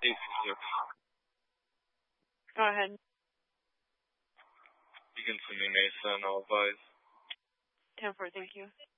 Go ahead. Beacon Sydney Mason, all advise. 10-4, thank you.